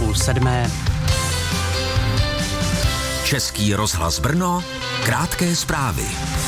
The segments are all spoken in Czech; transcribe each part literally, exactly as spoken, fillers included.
půl sedmé. Český rozhlas Brno, krátké zprávy.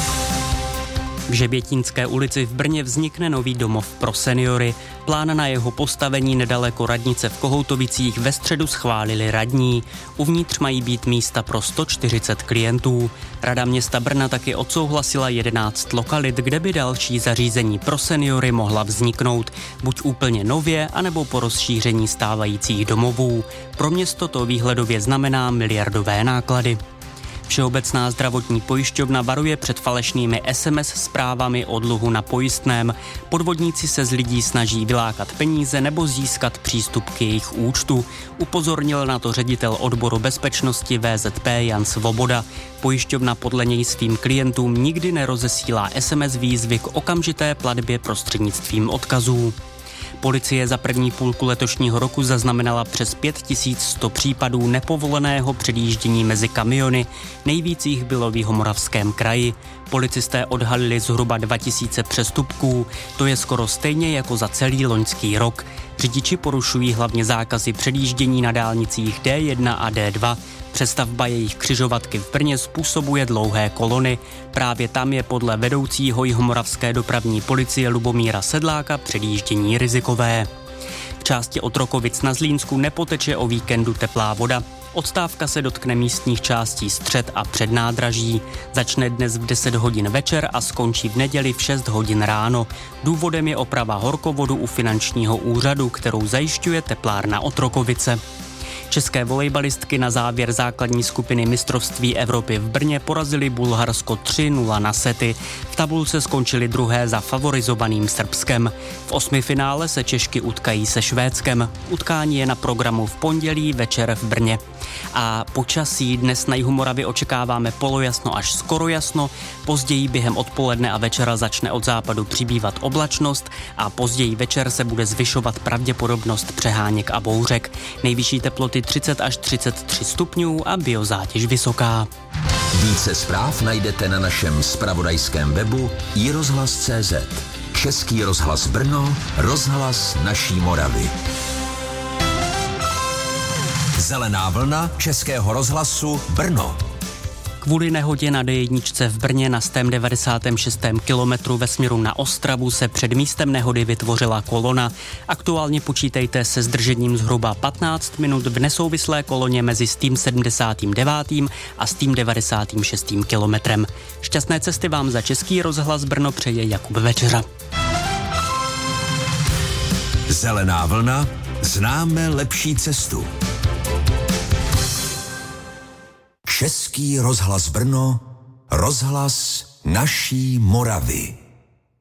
V Žebětínské ulici v Brně vznikne nový domov pro seniory. Plán na jeho postavení nedaleko radnice v Kohoutovicích ve středu schválili radní. Uvnitř mají být místa pro sto čtyřicet klientů. Rada města Brna taky odsouhlasila jedenáct lokalit, kde by další zařízení pro seniory mohla vzniknout, buď úplně nově, anebo po rozšíření stávajících domovů. Pro město to výhledově znamená miliardové náklady. Všeobecná zdravotní pojišťovna varuje před falešnými es em es zprávami o dluhu na pojistném. Podvodníci se z lidí snaží vylákat peníze nebo získat přístup k jejich účtu. Upozornil na to ředitel odboru bezpečnosti vé zet pé Jan Svoboda. Pojišťovna podle něj svým klientům nikdy nerozesílá es em es výzvy k okamžité platbě prostřednictvím odkazů. Policie za první půlku letošního roku zaznamenala přes pět tisíc sto případů nepovoleného předjíždění mezi kamiony. Nejvíc jich bylo v Jihomoravském kraji. Policisté odhalili zhruba dva tisíce přestupků. To je skoro stejně jako za celý loňský rok. Řidiči porušují hlavně zákazy předjíždění na dálnicích dé jedna a dé dva. Přestavba jejich křižovatky v Brně způsobuje dlouhé kolony. Právě tam je podle vedoucího Jihomoravské dopravní policie Lubomíra Sedláka předjíždění rizikové. V části Otrokovic na Zlínsku nepoteče o víkendu teplá voda. Odstávka se dotkne místních částí Střed a Přednádraží. Začne dnes v deset hodin večer a skončí v neděli v šest hodin ráno. Důvodem je oprava horkovodu u finančního úřadu, kterou zajišťuje teplárna Otrokovice. České volejbalistky na závěr základní skupiny mistrovství Evropy v Brně porazili Bulharsko tři nula na sety. V tabulce skončili druhé za favorizovaným Srbskem. V osmifinále se Češky utkají se Švédskem. Utkání je na programu v pondělí večer v Brně. A počasí dnes na jihu Moravy očekáváme polojasno až skoro jasno. Později během odpoledne a večera začne od západu přibývat oblačnost a později večer se bude zvyšovat pravděpodobnost přeháněk a bouřek. Nejvyšší teploty třicet až třicet tři stupňů a biozátěž vysoká. Více zpráv najdete na našem zpravodajském webu i rozhlas tečka cé zet. Český rozhlas Brno, rozhlas naší Moravy. Zelená vlna Českého rozhlasu Brno. Kvůli nehodě na dé jedna v Brně na sto devadesát šest kilometru ve směru na Ostravu se před místem nehody vytvořila kolona. Aktuálně počítejte se zdržením zhruba patnáct minut v nesouvislé koloně mezi sto sedmdesát devět a sto devadesát šest kilometrem. Šťastné cesty vám za Český rozhlas Brno přeje Jakub Večeřa. Zelená vlna, známe lepší cestu. Český rozhlas Brno, rozhlas naší Moravy.